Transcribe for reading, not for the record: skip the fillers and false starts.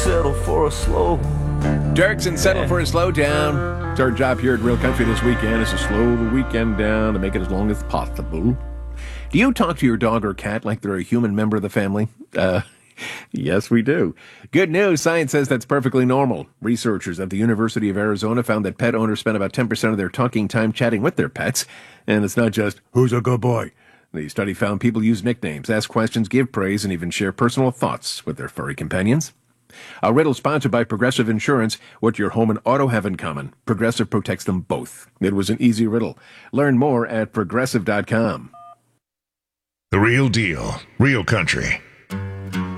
settle for a slow. Dirks and settle for a slow down. It's our job here at Real Country this weekend is to slow the weekend down to make it as long as possible. Do you talk to your dog or cat like they're a human member of the family? Yes, we do. Good news, science says that's perfectly normal. Researchers at the University of Arizona found that pet owners spend about 10% of their talking time chatting with their pets. And it's not just, who's a good boy? The study found people use nicknames, ask questions, give praise, and even share personal thoughts with their furry companions. A riddle sponsored by Progressive Insurance. What your home and auto have in common. Progressive protects them both. It was an easy riddle. Learn more at Progressive.com. The Real Deal. Real Country.